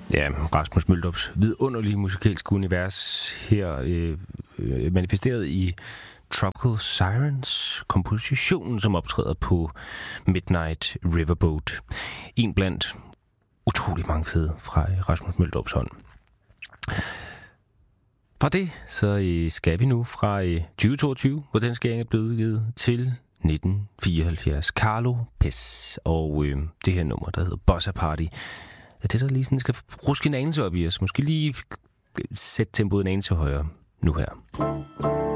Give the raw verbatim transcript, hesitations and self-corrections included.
Ja, Rasmus Møldrups vidunderlige musikalske univers her øh, øh, manifesteret i Tropical Sirens, kompositionen, som optræder på Midnight Riverboat. En blandt utrolig mange fede fra Rasmus Møldrups hånd. Fra det, så øh, skal vi nu fra øh, tyve toogtyve, hvor den skæring er blevet udgivet, til nitten fireoghalvfjerds. Carlo Pez og øh, det her nummer, der hedder Bossa Party. Er det, der lige sådan skal ruske en anelse op i os? Måske lige sætte tempoet en anelse højere nu her.